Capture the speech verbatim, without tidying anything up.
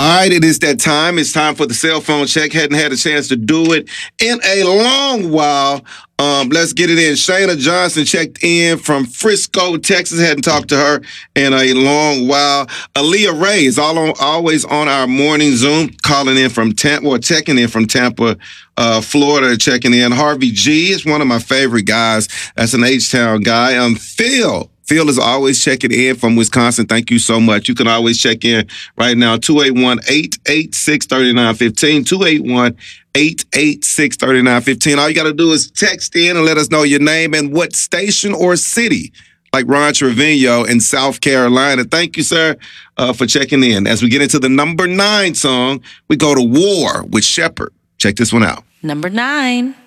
right, it is that time. It's time for the cell phone check. Hadn't had a chance to do it in a long while. Um, let's get it in. Shayna Johnson checked in from Frisco, Texas. Hadn't talked to her in a long while. Aaliyah Ray is all on, always on our morning Zoom, calling in from Tampa, or checking in from Tampa, uh, Florida, checking in. Harvey G is one of my favorite guys. That's an H-Town guy. Um, Phil. Phil is always checking in from Wisconsin. Thank you so much. You can always check in right now, two eight one, eight eight six, three nine one five, two eight one, eight eight six, three nine one five. All you got to do is text in and let us know your name and what station or city, like Ron Trevino in South Carolina. Thank you, sir, uh, for checking in. As we get into the number nine song, we go to War with Shepherd. Check this one out. Number nine.